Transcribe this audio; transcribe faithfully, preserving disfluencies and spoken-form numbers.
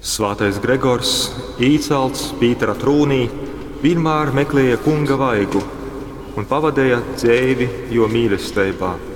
Svātais Gregors, īcelts Pītera trūnī, vienmēr meklēja kunga vaigu un pavadīja dzīvi jo mīlestībā.